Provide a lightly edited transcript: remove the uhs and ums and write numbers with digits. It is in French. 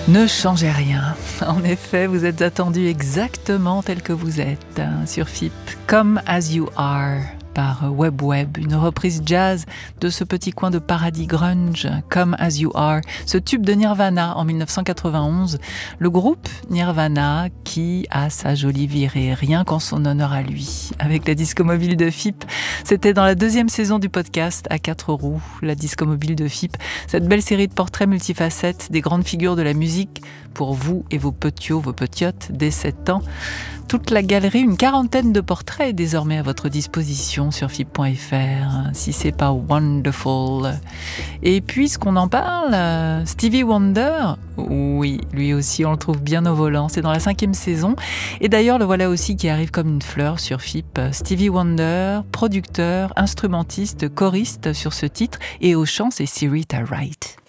Ne changez rien. En effet, vous êtes attendu exactement tel que vous êtes sur FIP. Come As You Are par Web Web, une reprise jazz de ce petit coin de paradis grunge, Come As You Are, ce tube de Nirvana en 1991, le groupe Nirvana qui a sa jolie virée, rien qu'en son honneur à lui. Avec la Disco Mobile de FIP, c'était dans la 2e saison du podcast à 4 roues, la Disco Mobile de FIP, cette belle série de portraits multifacettes des grandes figures de la musique pour vous et vos petiots, vos petiotes dès 7 ans. Toute la galerie, une 40aine de portraits est désormais à votre disposition sur FIP.fr, si c'est pas wonderful. Et puisqu'on en parle, Stevie Wonder, oui, lui aussi on le trouve bien au volant, c'est dans la 5e saison. Et d'ailleurs le voilà aussi qui arrive comme une fleur sur FIP. Stevie Wonder, producteur, instrumentiste, choriste sur ce titre, et au chant c'est Syreeta Wright.